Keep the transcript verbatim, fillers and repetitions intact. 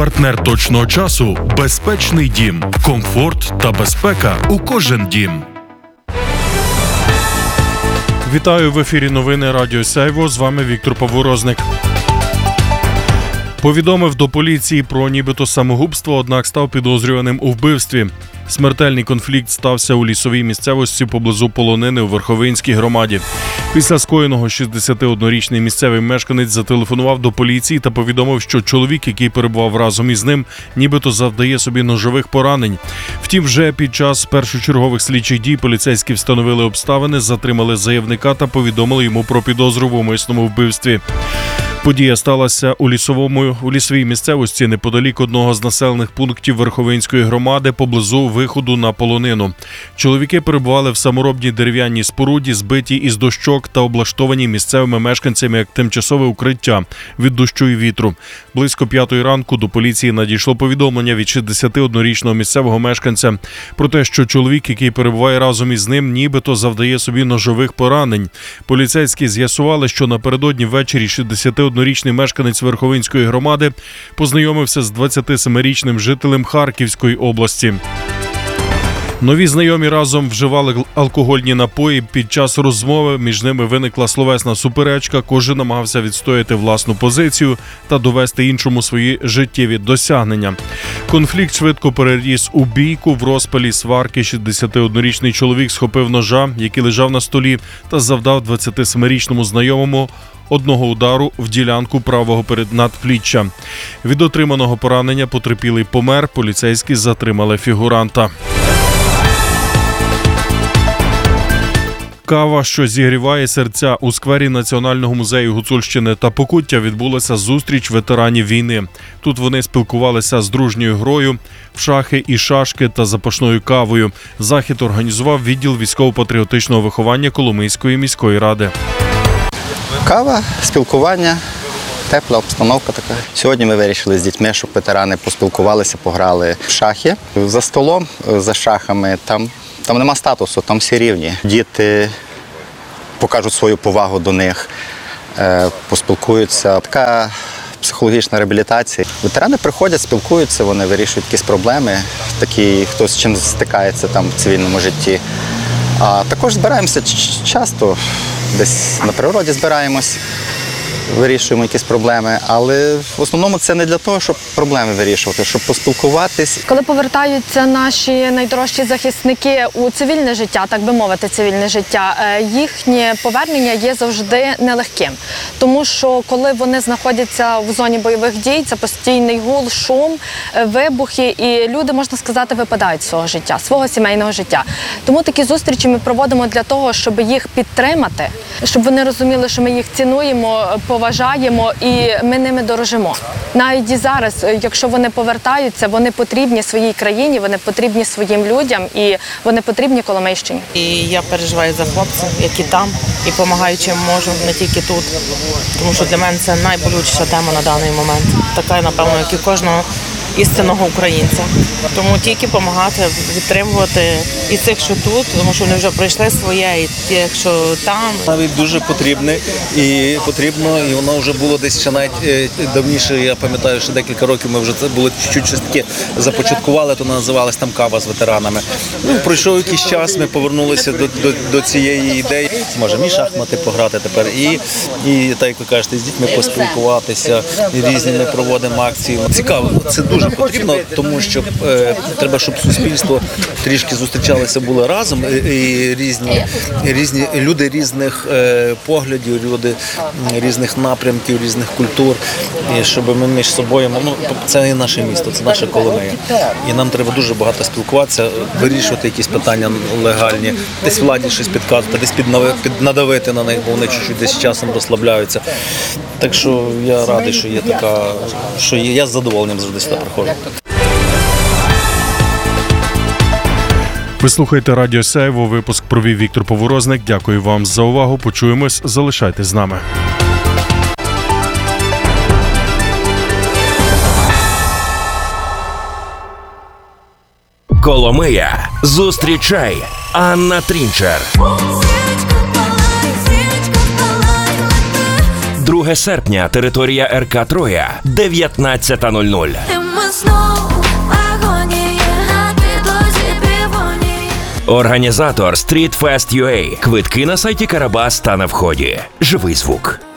Партнер точного часу – безпечний дім. Комфорт та безпека у кожен дім. Вітаю, в ефірі новини Радіо Сяйво. З вами Віктор Поворозник. Повідомив до поліції про нібито самогубство, однак став підозрюваним у вбивстві. Смертельний конфлікт стався у лісовій місцевості поблизу Полонини у Верховинській громаді. Після скоєного шістдесятиоднорічний місцевий мешканець зателефонував до поліції та повідомив, що чоловік, який перебував разом із ним, нібито завдає собі ножових поранень. Втім, вже під час першочергових слідчих дій поліцейські встановили обставини, затримали заявника та повідомили йому про підозру в умисному вбивстві. Подія сталася у лісовому у лісовій місцевості неподалік одного з населених пунктів Верховинської громади поблизу виходу на Полонину. Чоловіки перебували в саморобній дерев'яній споруді, збитій із дощок та облаштовані місцевими мешканцями як тимчасове укриття від дощу і вітру. Близько п'ятої ранку до поліції надійшло повідомлення від шістдесятиоднорічного місцевого мешканця про те, що чоловік, який перебуває разом із ним, нібито завдає собі ножових поранень. Поліцейські з'ясували, що напередодні ввечері шістдесятиоднорічний мешканець Верховинської громади познайомився з двадцятисемирічним жителем Харківської області. Нові знайомі разом вживали алкогольні напої. Під час розмови між ними виникла словесна суперечка. Кожен намагався відстояти власну позицію та довести іншому свої життєві досягнення. Конфлікт швидко переріс у бійку. В розпалі сварки шістдесятиоднорічний чоловік схопив ножа, який лежав на столі, та завдав двадцятисемирічному знайомому одного удару в ділянку правого переднадпліччя. Від отриманого поранення потерпілий помер. Поліцейські затримали фігуранта. Кава, що зігріває серця. У сквері Національного музею Гуцульщини та Покуття відбулася зустріч ветеранів війни. Тут вони спілкувалися з дружньою грою, в шахи і шашки та запашною кавою. Захід організував відділ військово-патріотичного виховання Коломийської міської ради. Кава, спілкування, тепла обстановка така. Сьогодні ми вирішили з дітьми, щоб ветерани поспілкувалися, пограли в шахи. За столом, за шахами, там, там нема статусу, там всі рівні. Діти покажуть свою повагу до них, поспілкуються. Така психологічна реабілітація. Ветерани приходять, спілкуються, вони вирішують якісь проблеми, такі, хто з чим стикається там в цивільному житті. А також збираємося часто. Десь на природі збираємось, вирішуємо якісь проблеми, але в основному це не для того, щоб проблеми вирішувати, щоб поспілкуватись. Коли повертаються наші найдорожчі захисники у цивільне життя, так би мовити, цивільне життя, їхнє повернення є завжди нелегким. Тому що коли вони знаходяться в зоні бойових дій, це постійний гул, шум, вибухи, і люди, можна сказати, випадають з свого життя, свого сімейного життя. Тому такі зустрічі ми проводимо для того, щоб їх підтримати, щоб вони розуміли, що ми їх цінуємо, поважаємо і ми ними дорожимо. Навіть і зараз, якщо вони повертаються, вони потрібні своїй країні, вони потрібні своїм людям і вони потрібні Коломийщині. І я переживаю за хлопців, які там, і допомагаю чим можу, не тільки тут. Тому що для мене це найболючіша тема на даний момент. Така, напевно, як і кожного істинного українця. Тому тільки допомагати, підтримувати і тих, що тут, тому що вони вже пройшли своє, і тих, що там. Навіть дуже потрібне і потрібно, і воно вже було десь ще навіть давніше, я пам'ятаю, що декілька років ми вже це було чуть-чуть щось таке започаткували, то називалась там кава з ветеранами. Ну, пройшов якийсь час, ми повернулися до, до, до цієї ідеї. Можемо і шахмати пограти тепер, і, і так як ви кажете, з дітьми поспілкуватися, і різні ми проводимо акції. Цікаво, це дуже потрібно, тому що е, треба, щоб суспільство трішки зустрічалося, було разом, і, і різні, і різні люди різних е, поглядів, люди різних напрямків, різних культур, і щоб ми між собою, ну, це і наше місто, це наша Коломия. І нам треба дуже багато спілкуватися, вирішувати якісь питання легальні, десь владі щось підказувати, десь піднадавити на них, бо вони чуть-чуть десь часом розслабляються. Так що я радий, що є така, що є, я з задоволенням завжди сюди приходжу. Ви слухаєте Радіо Сяйво, випуск провів Віктор Поворозник. Дякую вам за увагу. Почуємось. Залишайтесь з нами. Коломия. Зустрічай Анна Трінчер. друге серпня. Територія РК Троя. дев'ятнадцята нуль нуль. знов агонія, на підлозі півонії. Організатор Street Fest ю ей. Квитки на сайті Карабас та на вході. Живий звук.